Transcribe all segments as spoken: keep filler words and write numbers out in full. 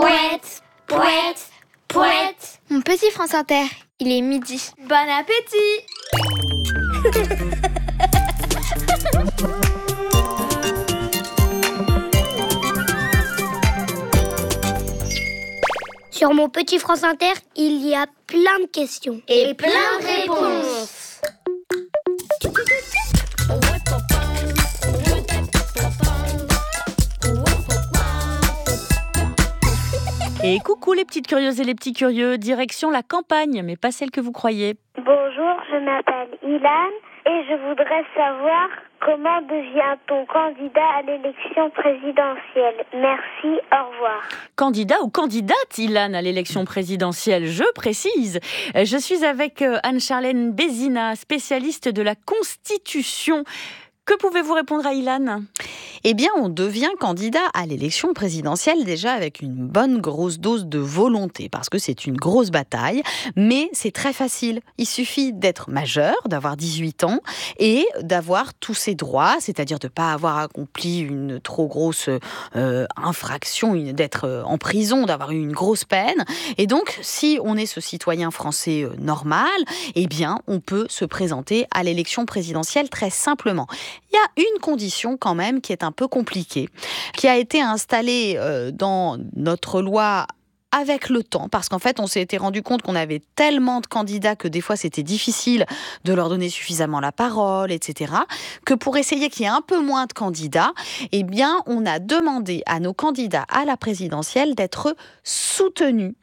Poète, poète, poète. Mon petit France Inter, il est midi. Bon appétit. Sur mon petit France Inter, il y a plein de questions. Et plein de réponses. Et coucou les petites curieuses et les petits curieux, direction la campagne, mais pas celle que vous croyez. Bonjour, je m'appelle Ilan et je voudrais savoir comment devient-on candidat à l'élection présidentielle. Merci, au revoir. Candidat ou candidate, Ilan, à l'élection présidentielle, je précise. Je suis avec Anne-Charlène Bézina, spécialiste de la Constitution. Que pouvez-vous répondre à Ilan ? Eh bien, on devient candidat à l'élection présidentielle déjà avec une bonne grosse dose de volonté, parce que c'est une grosse bataille, mais c'est très facile. Il suffit d'être majeur, d'avoir dix-huit ans et d'avoir tous ses droits, c'est-à-dire de ne pas avoir accompli une trop grosse euh, infraction, une, d'être en prison, d'avoir eu une grosse peine. Et donc, si on est ce citoyen français euh, normal, eh bien, on peut se présenter à l'élection présidentielle très simplement. Il y a une condition quand même qui est un peu compliquée, qui a été installée euh, dans notre loi avec le temps, parce qu'en fait, on s'est été rendu compte qu'on avait tellement de candidats que des fois, c'était difficile de leur donner suffisamment la parole, et cetera, que pour essayer qu'il y ait un peu moins de candidats, eh bien, on a demandé à nos candidats à la présidentielle d'être soutenus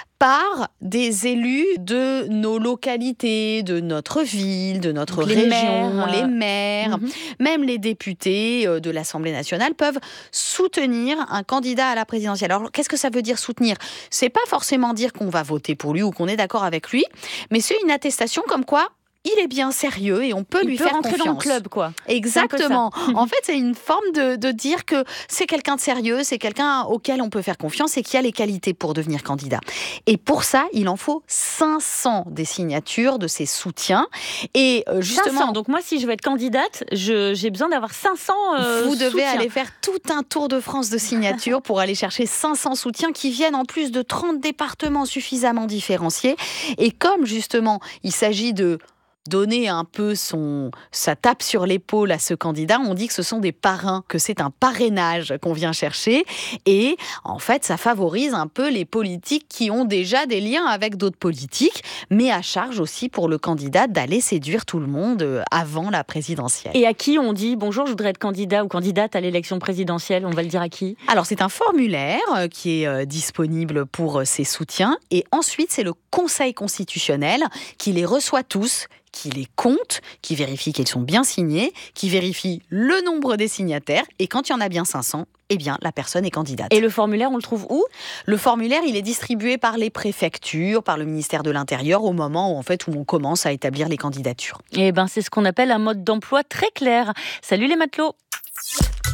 par des élus de nos localités, de notre ville, de notre Donc les région, maires, les maires, mmh. même les députés de l'Assemblée nationale peuvent soutenir un candidat à la présidentielle. Alors, qu'est-ce que ça veut dire soutenir ? C'est pas forcément dire qu'on va voter pour lui ou qu'on est d'accord avec lui, mais c'est une attestation comme quoi il est bien sérieux et on peut Il lui peut faire rentrer confiance. dans le club, quoi. Exactement. En fait, c'est une forme de, de dire que c'est quelqu'un de sérieux, c'est quelqu'un auquel on peut faire confiance et qui a les qualités pour devenir candidat. Et pour ça, il en faut cinq cents des signatures de ses soutiens. Et justement, cinq cents. Donc moi, si je veux être candidate, je, j'ai besoin d'avoir cinq cents euh, vous devez soutiens. aller faire tout un tour de France de signatures pour aller chercher cinq cents soutiens qui viennent en plus de trente départements suffisamment différenciés. Et comme justement, il s'agit de donner un peu son, sa tape sur l'épaule à ce candidat, on dit que ce sont des parrains, que c'est un parrainage qu'on vient chercher. Et en fait, ça favorise un peu les politiques qui ont déjà des liens avec d'autres politiques, mais à charge aussi pour le candidat d'aller séduire tout le monde avant la présidentielle. Et à qui on dit « Bonjour, je voudrais être candidat ou candidate à l'élection présidentielle », on va le dire à qui ? Alors, c'est un formulaire qui est disponible pour ses soutiens. Et ensuite, c'est le Conseil constitutionnel qui les reçoit tous, qui les compte, qui vérifie qu'ils sont bien signés, qui vérifie le nombre des signataires. Et quand il y en a bien cinq cents, eh bien, la personne est candidate. Et le formulaire, on le trouve où ? Le formulaire, il est distribué par les préfectures, par le ministère de l'Intérieur, au moment où, en fait, où on commence à établir les candidatures. Eh ben, c'est ce qu'on appelle un mode d'emploi très clair. Salut les matelots !